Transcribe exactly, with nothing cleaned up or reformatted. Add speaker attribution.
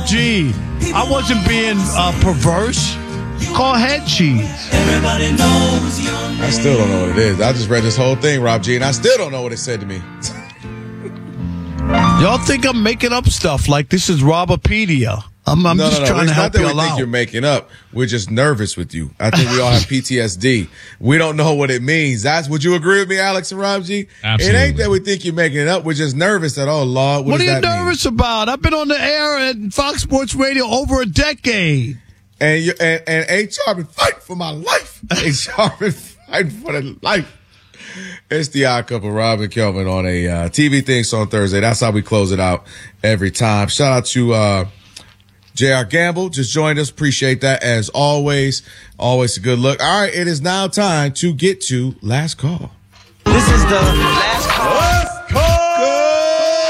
Speaker 1: Rob G. I wasn't being uh, perverse. Call head cheese.
Speaker 2: Everybody knows you're
Speaker 3: I still don't know what it is. I just read this whole thing, Rob G, and I still don't know what it said to me.
Speaker 1: Y'all think I'm making up stuff like this is Robopedia. I'm, I'm
Speaker 3: no,
Speaker 1: just
Speaker 3: no, no.
Speaker 1: trying
Speaker 3: It's
Speaker 1: to help
Speaker 3: not that
Speaker 1: you
Speaker 3: we think
Speaker 1: out.
Speaker 3: you're making up. We're just nervous with you. I think we all have P T S D. We don't know what it means. That's would you agree with me, Alex and Rob G?
Speaker 4: Absolutely.
Speaker 3: It ain't that we think you're making it up. We're just nervous that, oh, Lord, what,
Speaker 1: What
Speaker 3: does
Speaker 1: are you
Speaker 3: that
Speaker 1: nervous about? I've been on the air at Fox Sports Radio over a decade.
Speaker 3: mean? And, you, and, and H R been fighting for my life. H R been fighting for the life. It's the Odd Couple, Rob and Kelvin on a uh, T V Things on Thursday. That's how we close it out every time. Shout out to uh, J R Gamble. Just joined us. Appreciate that as always. Always a good look. All right, it is now time to get to Last Call.
Speaker 2: This is the last